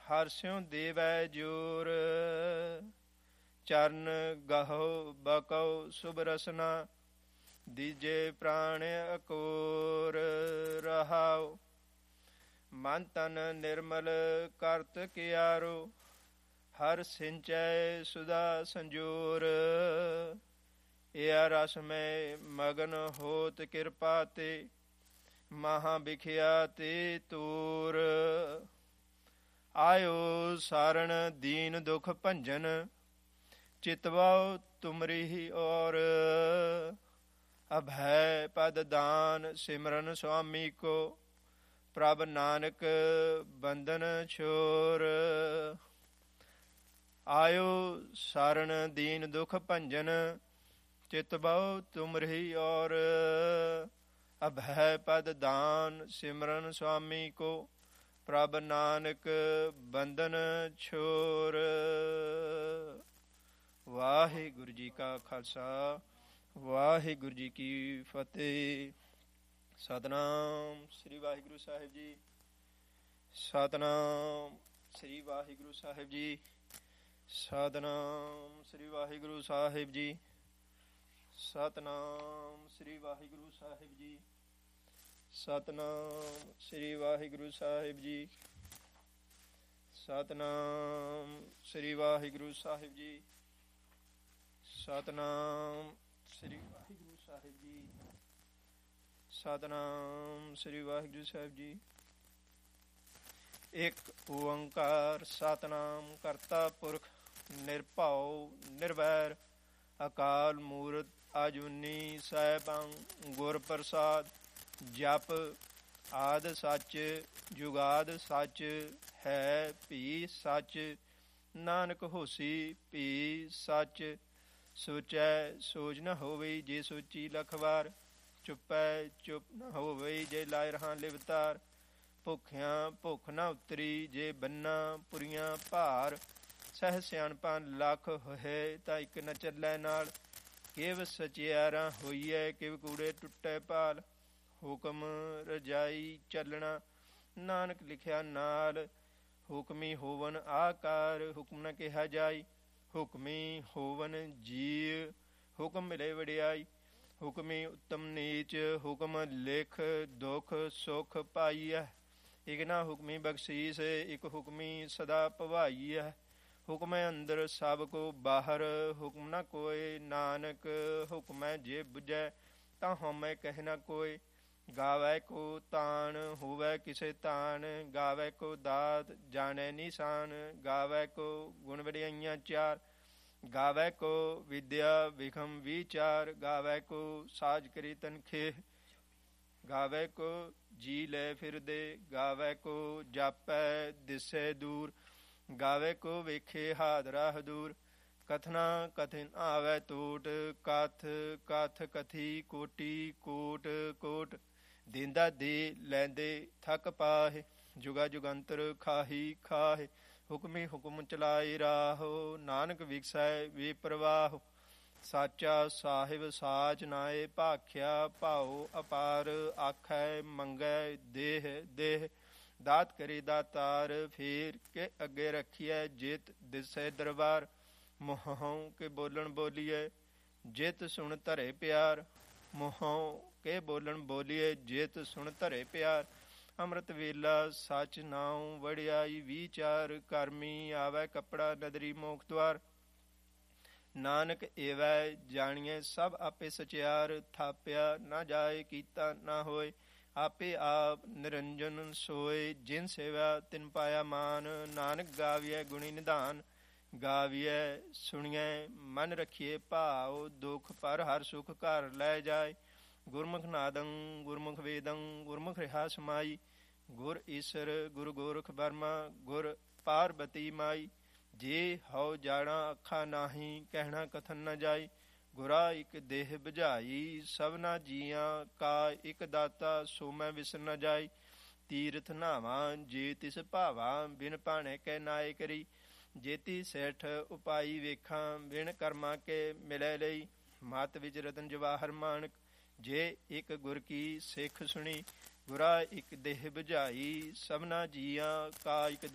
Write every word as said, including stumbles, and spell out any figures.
ਹਰਿ ਸਿਉ ਦੇਵੈ ਜੋਰ। ਚਰਨ ਗਹੋ ਬਕਉ ਸੁਭ ਰਸਨਾ, ਦੀਜੇ ਪ੍ਰਾਣ ਅਕੋਰ। ਰਹਾਉ ਮਨ ਤਨ ਨਿਰਮਲ ਕਰਤ ਕਿਆਰੋ, ਹਰਿ ਸਿੰਚੈ ਸੁਧਾ ਸੰਜੋਰ। ਇਆ ਰਸ ਮੈਂ ਮਗਨ ਹੋਤ ਕਿਰਪਾ ਤੇ, ਮਹਾ ਬਿਖਿਆ ਤੇ ਤੂਰ। ਆਇਓ ਸਾਰਣ ਦੀਨ ਦੁਖ ਭੰਜਨ, ਚਿਤਵਾਉ ਤੁਮਰੀ ਔਰ। ਅਭੈ ਪਦ ਦਾਨ ਸਿਮਰਨ ਸੁਆਮੀ ਕੋ, ਪ੍ਰਭ ਨਾਨਕ ਬੰਧਨ ਛੋਰ। ਆਇਓ ਸਾਰਣ ਦੀਨ ਦੁਖ ਭੰਜਨ, ਚਿਤਵਾਉ ਤੁਮਰੀ ਔਰ। ਅਭੈ ਪਦ ਦਾਨ ਸਿਮਰਨ ਸੁਆਮੀ ਕੋ, ਪ੍ਰਭ ਨਾਨਕ ਬੰਧਨ ਛੋਰ। ਵਾਹਿਗੁਰੂ ਜੀ ਕਾ ਖਾਲਸਾ, ਵਾਹਿਗੁਰੂ ਜੀ ਕੀ ਫਤਿਹ। ਸਤਿਨਾਮ ਸ੍ਰੀ ਵਾਹਿਗੁਰੂ ਸਾਹਿਬ ਜੀ, ਸਤਿਨਾਮ ਸ੍ਰੀ ਵਾਹਿਗੁਰੂ ਸਾਹਿਬ ਜੀ, ਸਤਿਨਾਮ ਸ੍ਰੀ ਵਾਹਿਗੁਰੂ ਸਾਹਿਬ ਜੀ, ਸਤਿਨਾਮ ਸ੍ਰੀ ਵਾਹਿਗੁਰੂ ਸਾਹਿਬ ਜੀ, ਸਤਿਨਾਮ ਸ੍ਰੀ ਵਾਹਿਗੁਰੂ ਸਾਹਿਬ ਜੀ, ਸਤਿਨਾਮ ਸ੍ਰੀ ਵਾਹਿਗੁਰੂ ਸਾਹਿਬ ਜੀ, ਸਤਿਨਾਮ ਸ੍ਰੀ ਵਾਹਿਗੁਰੂ ਸਾਹਿਬ ਜੀ, ਸਤਿਨਾਮ ਸ੍ਰੀ ਵਾਹਿਗੁਰੂ ਸਾਹਿਬ ਜੀ। ਇੱਕ ਓੰਕਾਰ ਸਤਿਨਾਮ ਕਰਤਾ ਪੁਰਖ, ਨਿਰਭਉ ਨਿਰਵੈਰ, ਅਕਾਲ ਮੂਰਤ ਅਜੂਨੀ ਸੈਭੰ ਗੁਰ ਪ੍ਰਸਾਦ। ਜਪ ਆਦਿ ਸੱਚ ਜੁਗਾਦਿ ਸੱਚ, ਹੈ ਭੀ ਸੱਚ ਨਾਨਕ ਹੋਸੀ ਭੀ ਸੱਚ। ਸੋਚੈ ਸੋਚ ਨ ਹੋਵੇ ਜੇ ਸੋਚੀ ਲੱਖ ਵਾਰ, ਚੁੱਪੈ ਚੁੱਪ ਨ ਹੋਵੇ ਜੇ ਲਾਇ ਰਹਾਂ ਲਿਵਤਾਰ। ਭੁੱਖਿਆਂ ਭੁੱਖ ਨ ਉਤਰੀ ਜੇ ਬੰਨਾ ਪੁਰੀਆਂ ਭਾਰ, ਸਹਿ ਸਿਆਣਪਾਂ ਲੱਖ ਹੋਏ ਤਾਂ ਇੱਕ ਨ ਚੱਲੈ ਨਾਲ। ਕਿਵ ਸਚਿਆਰਾਂ ਹੋਈਐ ਕਿਵ ਕੂੜੇ ਟੁੱਟੈ ਭਾਲ, ਹੁਕਮ ਰਜਾਈ ਚੱਲਣਾ ਨਾਨਕ ਲਿਖਿਆ ਨਾਲ। ਹੁਕਮੀ ਹੋਵਨ ਆਕਾਰ ਹੁਕਮ ਨ ਕਿਹਾ ਜਾਈ, ਹੁਕਮੀ ਹੋਵਨ ਜੀਅ ਹੁਕਮ ਮਿਲੇ ਵਡਿਆਈ। ਹੁਕਮੀ ਉੱਤਮ ਨੀਚ ਹੁਕਮ ਲਿਖ ਦੁਖ ਸੁਖ ਪਾਈਐ। ਇਕ ਨਾ ਹੁਕਮੀ ਬਖਸ਼ੀਸ ਇਕ ਹੁਕਮੀ ਸਦਾ ਭਵਾਈਐ। ਹੁਕਮੈ ਅੰਦਰ ਸਭ ਕੋ ਬਾਹਰ, ਹੁਕਮ ਨ ਕੋਇ ਨਾਨਕ ਹੁਕਮੈ ਜੇ ਬੁਝੈ, ਤਾਂ ਹਉਮੈ ਕਹਿ ਨ ਕੋਇ। ਗਾਵੈ ਕੋ ਤਾਣ ਹੋਵੈ ਕਿਸੇ ਤਾਣ, ਗਾਵੈ ਕੋ ਦਾਤ ਜਾਣੈ ਨਿਸ਼ਾਨ। ਗਾਵੈ ਕੋ ਗੁਣ ਵਡਿਆਈਆਂ ਚਾਰ, ਗਾਵੈ ਕੋ ਵਿਦਿਆ ਵਿਖਮ ਵਿਚਾਰ। ਗਾਵੈ ਕੋ ਸਾਜ ਕਰੀ ਤਨਖੇਹ, ਗਾਵੈ ਕੋ ਜੀ ਲੈ ਫਿਰਦੇ। ਗਾਵੈ ਕੋ ਜਾਪੈ ਦਿਸੈ ਦੂਰ, ਗਾਵੈ ਕੋ ਵੇਖੇ ਹਾਦਰਾ ਹਦੂਰ। ਕਥਨਾ ਕਥਿਨ ਆਵੈ ਟੋਟ, ਕਥ ਕਥ ਕਥੀ ਕੋਟੀ ਕੋਟ ਕੋਟ। ਦੇਂਦਾ ਦੇ ਲੈਂਦੇ ਥੱਕ ਪਾਹੇ, ਜੁਗਾ ਜੁਗੰਤਰ ਖਾਹੀ ਖਾਹੇ। ਹੁਕਮੀ ਹੁਕਮ ਚਲਾਏ ਰਾਹੋ, ਨਾਨਕ ਵਿਗਸੈ ਵੇ ਪ੍ਰਵਾਹ। ਸਾਚਾ ਸਾਹਿਬ ਸਾਚ ਨਾਏ ਭਾਖਿਆ, ਭਾਉ ਅਪਾਰ ਆਖੈ ਮੰਗੈ ਦੇਹ ਦੇਹ। ਦਾਤ ਕਰੇ ਦਾਤਾਰ ਫੇਰ ਕੇ ਅੱਗੇ ਰੱਖੀਐ, ਜਿਤ ਦਿਸੈ ਦਰਬਾਰ। ਮੂੰਹੋਂ ਕੇ ਬੋਲਣ ਬੋਲੀਐ, ਜਿਤ ਸੁਣ ਧਰੇ ਪਿਆਰ। ਮੂੰਹੋਂ ਕੇ ਬੋਲਣ ਬੋਲੀਐ, ਜਿਤ ਸੁਣ ਧਰੇ ਪਿਆਰ। ਅੰਮ੍ਰਿਤ ਵੇਲਾ ਸੱਚ ਨਾਉ ਵਡਿਆਈ ਵਿਚਾਰ, ਕਰਮੀ ਆਵੈ ਕੱਪੜਾ ਨਦਰੀ ਮੋਖ ਦੁਆਰ। ਨਾਨਕ ਏਵੈ ਜਾਣੀਐ ਸਭ ਆਪੇ ਸਚਿਆਰ, ਥਾਪਿਆ ਨਾ ਜਾਏ ਕੀਤਾ ਨਾ ਹੋਏ। ਆਪੇ ਆਪ ਨਿਰੰਜਨ ਸੋਏ, ਜਿਨ ਸੇਵਾ ਤਿਨ ਪਾਇਆ ਮਾਨ। ਨਾਨਕ ਗਾਵੀਐ ਗੁਣੀ ਨਿਧਾਨ, ਗਾਵੀਐ ਸੁਣੀਐ ਮਨ ਰਖੀਏ ਭਾਉ। ਦੁਖ ਪਰ ਹਰ ਸੁਖ ਘਰ ਲੈ ਜਾਏ। ਗੁਰਮੁਖ ਨਾਦੰ ਗੁਰਮੁਖ ਵੇਦੰ ਗੁਰਮੁਖ ਰਿਹਾ ਸਮਾਈ। ਗੁਰ ਈਸਰ ਗੁਰ ਗੋਰਖ ਬਰਮਾ, ਗੁਰ ਪਾਰਬਤੀ ਮਾਈ। ਜੇ ਹਉ ਜਾਣਾ ਅੱਖਾਂ ਨਾਹੀਂ, ਕਹਿਣਾ ਕਥਨ ਨ ਜਾਈ। ਗੁਰਾ ਇੱਕ ਦੇਹ ਬੁਝਾਈ, ਸਭਨਾ ਜੀਆਂ ਕਾ ਇੱਕ ਦਾਤਾ। ਸੋ ਮੈਂ ਵਿਸਰ ਨ ਜਾਈ। ਤੀਰਥ ਨਾਵਾਂ ਜੇ ਤਿਸ ਭਾਵਾਂ, ਬਿਨ ਭਾਣੇ ਕੈ ਨਾਏ ਕਰੀ। ਜੇਤੀ ਸੇਠ ਉਪਾਈ ਵੇਖਾਂ, ਬਿਨ ਕਰਮਾਂ ਕੇ ਮਿਲੈ ਲਈ। ਮਤ ਵਿੱਚ ਰਤਨ ਜਵਾਹਰ ਮਾਣਕ, ਜੇ ਇੱਕ ਗੁਰ ਕੀ ਸਿੱਖ ਸੁਣੀ। ਗੁਰਾ ਇੱਕ ਦੇਹ ਬੁਝਾਈ, ਸਭਨਾ ਜੀਆਂ ਕਾ ਇੱਕ